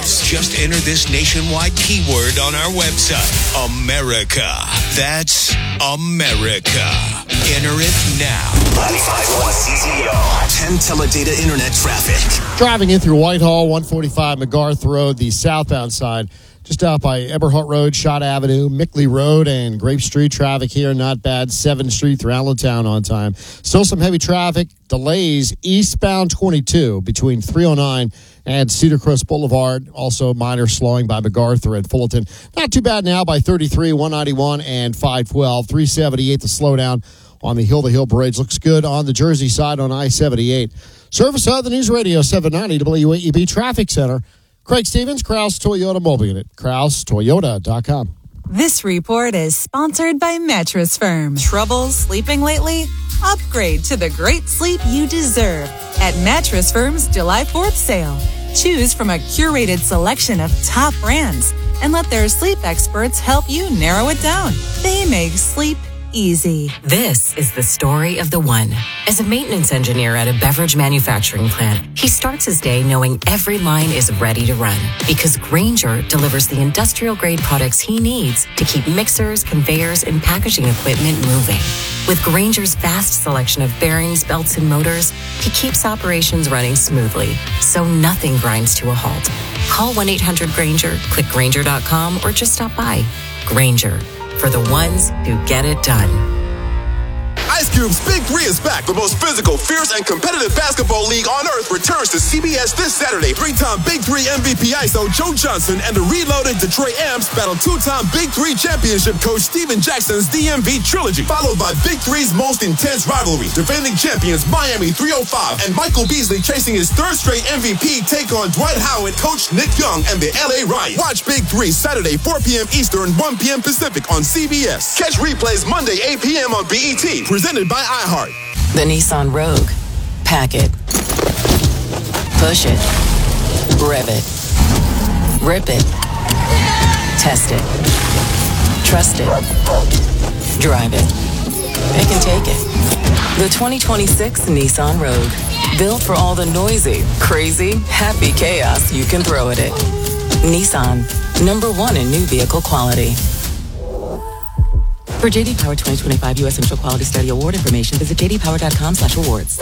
shows. Just enter this nationwide keyword on our website. America. That's America. Enter it now. 95.1 CZO. 10 teledata internet traffic. Driving in through Whitehall, 145 MacArthur Road, the southbound side. Just out by Eberhart Road, Schott Avenue, Mickley Road, and Grape Street. Traffic here, not bad. 7th Street through Allentown on time. Still some heavy traffic. Delays eastbound 22 between 309 and Cedar Crest Boulevard. Also minor slowing by MacArthur at Fullerton. Not too bad now by 33, 191, and 512. 378, the slowdown on the Hill-to-Hill Bridge. Looks good on the Jersey side on I-78. Service of the News Radio 790 WAEB Traffic Center. Craig Stevens, Krause Toyota Mobile Unit, KrauseToyota.com. This report is sponsored by Mattress Firm. Trouble sleeping lately? Upgrade to the great sleep you deserve at Mattress Firm's July 4th sale. Choose from a curated selection of top brands and let their sleep experts help you narrow it down. They make sleep easy. This is the story of the one. As a maintenance engineer at a beverage manufacturing plant, he starts his day knowing every line is ready to run because Grainger delivers the industrial-grade products he needs to keep mixers, conveyors, and packaging equipment moving. With Grainger's vast selection of bearings, belts, and motors, he keeps operations running smoothly, so nothing grinds to a halt. Call 1-800-GRAINGER, click Grainger.com, or just stop by. Grainger, for the ones who get it done. Ice Cube's Big 3 is back. The most physical, fierce, and competitive basketball league on earth returns to CBS this Saturday. 3-time Big 3 MVP ISO Joe Johnson and the reloaded Detroit Amps battle 2-time Big 3 championship coach Steven Jackson's DMV trilogy, followed by Big 3's most intense rivalry. Defending champions Miami 305 and Michael Beasley chasing his third straight MVP take on Dwight Howard, coach Nick Young, and the LA Riot. Watch Big 3 Saturday, 4 p.m. Eastern, 1 p.m. Pacific on CBS. Catch replays Monday, 8 p.m. on BET. Presented by iHeart. The Nissan Rogue. Pack it. Push it. Rev it. Rip it. Test it. Trust it. Drive it. It can take it. The 2026 Nissan Rogue. Built for all the noisy, crazy, happy chaos you can throw at it. Nissan. #1 in new vehicle quality. For J.D. Power 2025 U.S. Central Quality Study Award information, visit jdpower.com/awards.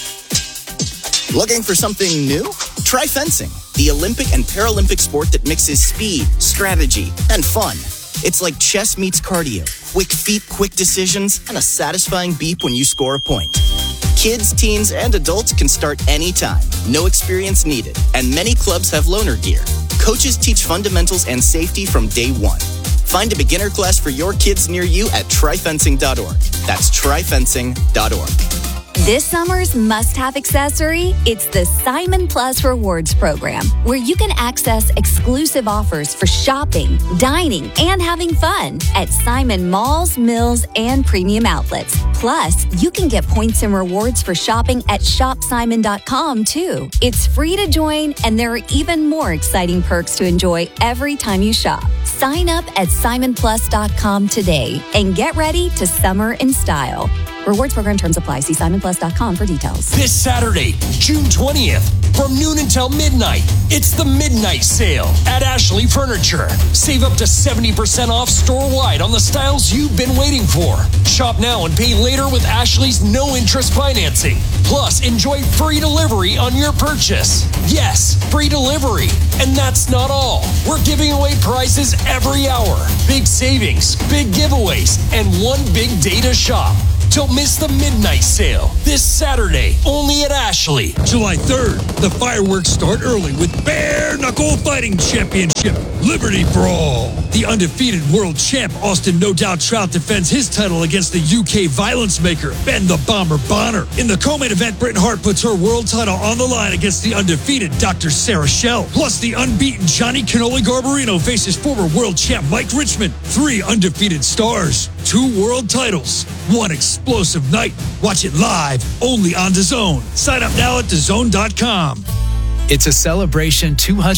Looking for something new? Try fencing, the Olympic and Paralympic sport that mixes speed, strategy, and fun. It's like chess meets cardio. Quick feet, quick decisions, and a satisfying beep when you score a point. Kids, teens, and adults can start anytime. No experience needed. And many clubs have loaner gear. Coaches teach fundamentals and safety from day one. Find a beginner class for your kids near you at tryfencing.org. That's tryfencing.org. This summer's must-have accessory, it's the Simon Plus Rewards program, where you can access exclusive offers for shopping, dining, and having fun at Simon malls, mills, and premium outlets. Plus, you can get points and rewards for shopping at shopsimon.com, too. It's free to join, and there are even more exciting perks to enjoy every time you shop. Sign up at simonplus.com today and get ready to summer in style. Rewards program terms apply. See simonplus.com for details. This Saturday, June 20th, from noon until midnight, it's the Midnight Sale at Ashley Furniture. Save up to 70% off store-wide on the styles you've been waiting for. Shop now and pay later with Ashley's no-interest financing. Plus, enjoy free delivery on your purchase. Yes, free delivery. And that's not all. We're giving away prizes every hour. Big savings, big giveaways, and one big day to shop. Don't miss the Midnight Sale this Saturday, only at Ashley. July 3rd, the fireworks start early with Bare Knuckle Fighting Championship Liberty Brawl. The undefeated world champ Austin No Doubt Trout defends his title against the UK violence maker Ben the Bomber Bonner. In the co-main event, Britain Hart puts her world title on the line against the undefeated Dr. Sarah Schell. Plus, the unbeaten Johnny Cannoli Garbarino faces former world champ Mike Richmond. 3 undefeated stars, 2 world titles, 1 explosive night. Watch it live, only on DAZN. Sign up now at DAZN.com. It's a celebration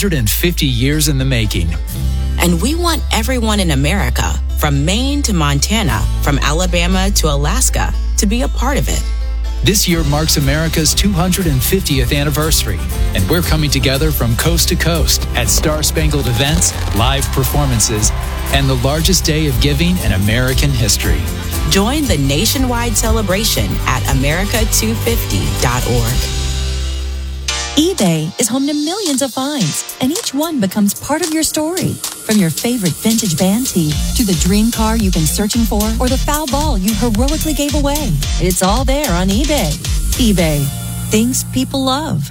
250 years in the making. And we want everyone in America, from Maine to Montana, from Alabama to Alaska, to be a part of it. This year marks America's 250th anniversary, and we're coming together from coast to coast at Star-Spangled events, live performances, and the largest day of giving in American history. Join the nationwide celebration at America250.org. eBay is home to millions of finds, and each one becomes part of your story. From your favorite vintage band tee to the dream car you've been searching for or the foul ball you heroically gave away. It's all there on eBay. eBay. Things people love.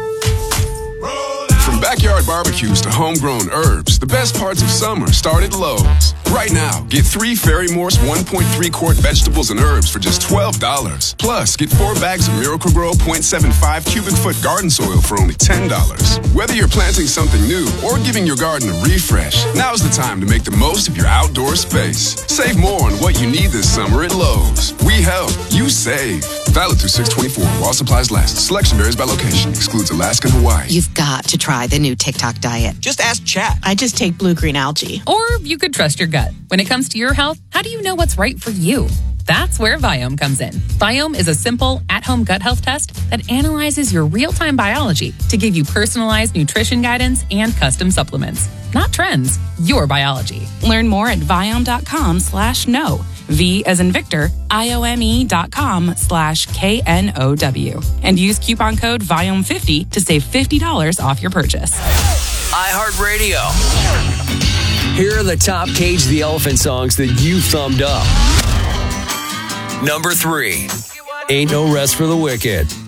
From backyard barbecues to homegrown herbs, the best parts of summer start at Lowe's. Right now, get 3 Ferry Morse 1.3 quart vegetables and herbs for just $12. Plus, get 4 bags of Miracle-Gro 0.75 cubic foot garden soil for only $10. Whether you're planting something new or giving your garden a refresh, now's the time to make the most of your outdoor space. Save more on what you need this summer at Lowe's. We help, you save. Valid through 6/24 while supplies last. Selection varies by location. Excludes Alaska and Hawaii. You've got to try the new TikTok diet. Just ask Chat. I just take blue-green algae. Or you could trust your gut. When it comes to your health, how do you know what's right for you? That's where Viome comes in. Viome is a simple, at-home gut health test that analyzes your real-time biology to give you personalized nutrition guidance and custom supplements. Not trends, your biology. Learn more at Viome.com/know. V as in Victor, IOME.com/KNOW. And use coupon code VIOME50 to save $50 off your purchase. iHeartRadio. Here are the top Cage the Elephant songs that you thumbed up. Number 3, Ain't No Rest for the Wicked.